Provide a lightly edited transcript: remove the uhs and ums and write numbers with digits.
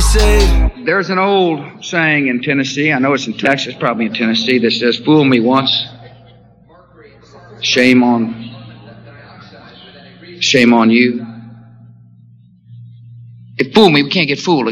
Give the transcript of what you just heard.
said. There's an old saying in Tennessee, I know it's in Texas, probably in Tennessee, that says, fool me once, shame on you. If fool me, we can't get fooled